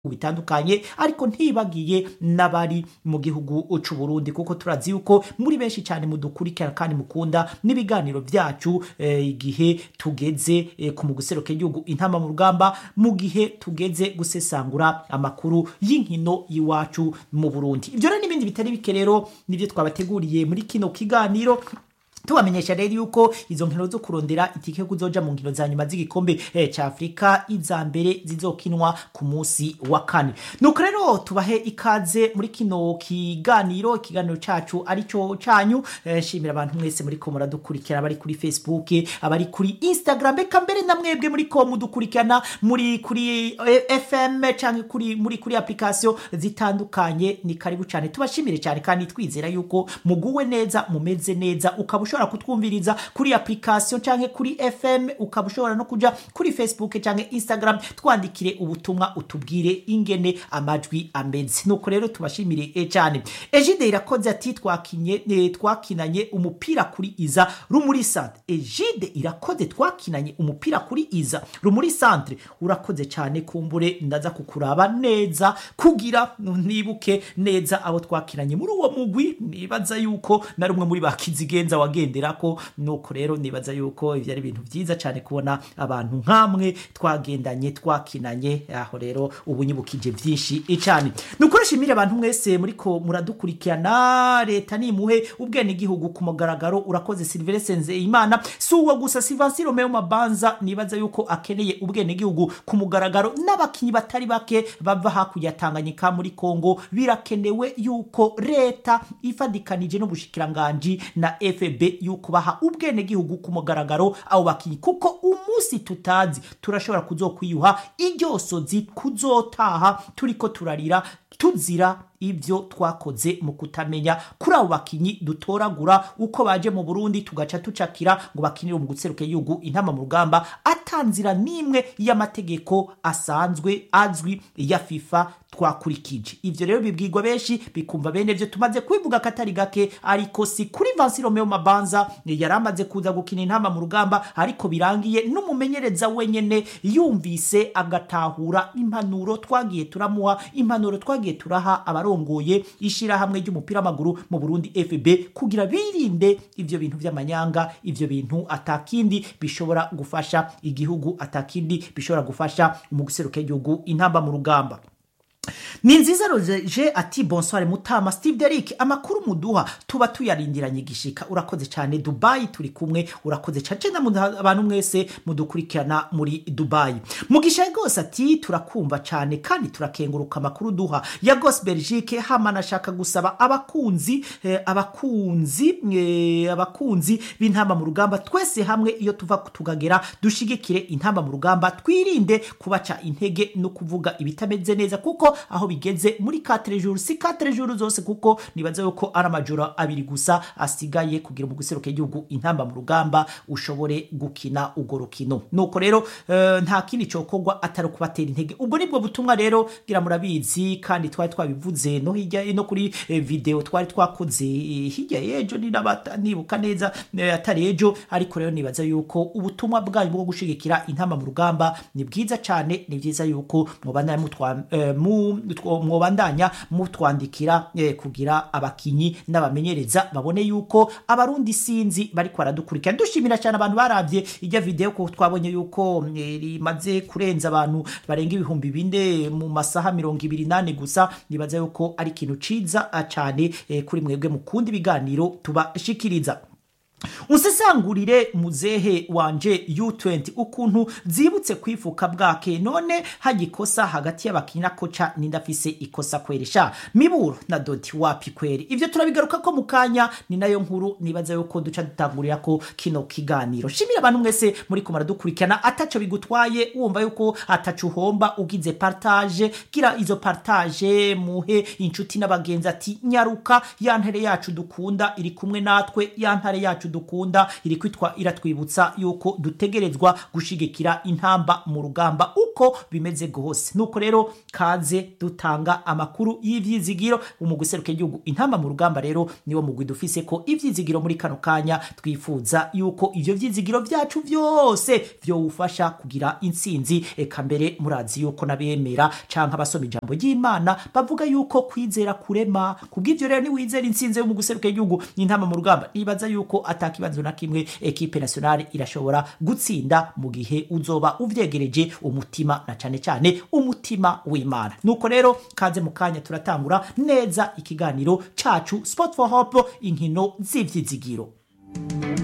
bitandukanye ariko ntibagiye n'abari mu gihugu c'u Burundi kuko turazi yuko muri benshi cyane mudukurikira kandi mukunda n'ibiganiro byacu igihe tugeze ku muguseruke igihugu intama mu rugamba mu gihe tugeze gusesangura amakuru y'inkino yiwacu mu Burundi. Ibyo rero n'ibindi bitari bike rero nivyo twabateguriye muri kino kiganiro tubamenyesha rero yuko izo nkino zo kurondera itike kuzoja mu nkino za nyuma z'igikombe ca Afrika iza mbere zizokinwa ku munsi wa kane. Nuko rero tubahe ikaze muri kino kiganiro cacu arico canyu. Shimira abantu mwese muri ko muradukurikira abari kuri Facebook, abari kuri Instagram, eka mbere na mwebwe muri ko mudukurikirana muri kuri FM canke kuri application zitandukanye. Ni karibu cyane, tubashimire cyane kandi twizera yuko muguwe neza, mumeze neza. Ushobora kutwumviriza kuri application canke kuri FM, ukabushobora no kuja kuri Facebook canke Instagram, twandikire ubutumwa utubwire ingene amajwi ameze. Nuko rero tubashimire cyane. Ejide irakoze ati twakinanye umupira kuri Iza Rumuri Centre. Ejide irakoze twakinanye umupira kuri Iza Rumuri Centre. Urakoze cyane, kumbure ndaza kukuraba neza kugira nibuke neza abo twakinanye muri uwo mugwi. Nibaza yuko na rumwe muri bakizigenza wagenderako. Nuko rero nibaza yuko ivyo ari ibintu vyiza cyane kubona abantu nkamwe twagendanye twakinanye. Aho rero ubunyibukije vyinshi cyane. Nuko rashimire abantu mwese muriko muradukurikirana. Leta nimuhe ubwene gihugu ku mugaragaro. Urakoze Silvestre Nzeyimana. Suwo gusa Sylvain Romeo Mabanza nibaza yuko akeneye ubwene gihugu ku mugaragaro. N'abakinyi batari bake bava hakurya Tanganyika muri Kongo birakenewe yuko leta ifadikanije n'ubushikiranganji na FB yuko baha ubwene gihugu ku mugaragaro abo bakinyi, kuko umunsi tutazi turashobora kuzokwiyuha iryosozi kuzotaha turiko turarira tuzira ivyo twakoze mu kutamenya kuri abo bakinyi dutoragura uko baje mu Burundi tugaca tucakira ngo bakinire mu gutseruka igihugu intama mu rugamba atanzira nimwe y'amategeko asanzwe azwi ya FIFA twakurikije. Ivyo rero bibwirwa benshi bikumva bene vyo tumaze kubivuga katari gake, ariko si kuri Vincent Romeo Mabanza yaramaze kuza gukina intama mu rugamba ariko birangiye n'umumenyereza wenyene yumvise agatahura impanuro twagiye turamuha, impanuro twagiye turaha abarongoye ishira hamwe ry'umupira w'amaguru mu Burundi FB kugira birinde ivyo bintu vy'amanyanga, ivyo bintu atakindi bishobora gufasha igihugu, atakindi bishobora gufasha mu guseruka igihugu intamba mu rugamba. Ni nziza Roger ati bonsoir Mutama Steve Derrick, amakuru muduha tuba tuyarindiranye gishika. Urakoze cyane Dubai, turi kumwe. Urakoze cyane abantu mwese mudukurikirana muri Dubai. Mugisha gose ati turakumva cyane kandi turakenguruka amakuru duha ya Gos Belgique. Hama nashaka gusaba abakunzi b'intamba mu rugamba twese hamwe iyo tuva tugagera dushigikire intamba mu rugamba, twirinde kubaca intege no kuvuga ibitameze neza, kuko aho bigeze muri 4 jours si 4 jours zose, kuko nibaza yuko ari amajoro abiri gusa asigaye kugira mu guseruka igihugu intamba mu rugamba ushobore gukina ugo rukino. Nuko rero nta kindi cokogwa atari kubatera intege. Ubwo nibwo butumwa rero gira murabizi, kandi twari twabivuze no hirya no kuri video twari twakoze hirya yejo ni nibuka neza atari ejo, ariko rero nibaza yuko ubutumwa bwanyu bwo gushigikira intamba mu rugamba ni bwiza cyane. Ni byiza yuko mwobandanya mutwandikira kugira abakinyi n'abamenyereza babone yuko abarundi sinzi bari kwaradukurikira. Dushimira cyane abantu baravye ijya video ko twabonye yuko rimaze kurenza abantu barenga 4,000 mu masaha 28 gusa. Nibaza yuko ari ikintu ciza cyane kuri mwebwe mukunda ibiganiro tubashikiriza. Unsesangurire muzehe wanje U20 ukuntu zibutse kwifuka bwake, none hagikosa hagati y'abakinya koca nindafise ikosa kweresha Miburo na Dodi wapi kweri. Ivyo turabigaruka ko mukanya, ni nayo nkuru nibaza yuko duca dutangurira ko kino kiganiro. Shimira abantu mwese muri ko maradukurikirana, ataco bigutwaye wumva yuko ataco uhomba ugize partage, gira izo partage muhe inshuti n'abagenzi ati nyaruka ya ntare yacu dukunda iri kumwe natwe, ya ntare yacu dukunda iri kwitwa iratwibutsa yuko dutegerezwa gushigikira intamba mu rugamba uko bimeze gose. Nuko rero kaze dutanga amakuru y'ivyizigiro umugwi seruke igihugu intamba mu rugamba rero niwo mugwi dufise ko ivyizigiro muri kano kanya twifuza yuko ivyo vyizigiro vyacu vyose vyo ufasha kugira intsinzi. Eka mbere murazi yuko nabemera canka abasoma ijambo ry'Imana bavuga yuko kwizera kurema. Kubw'ivyo rero ni wizera intsinzi yo mu guseruka igihugu intamba mu rugamba nibaza yuko atakibazo na kimwe equipe nationale irashobora gutsinda mu gihe uzoba uvyegereje umutima na cane cane umutima w'Imana. Nuko rero kaze mu kanya turatangura neza ikiganiro cacu Sport for Hope inkino z'ivyizigiro.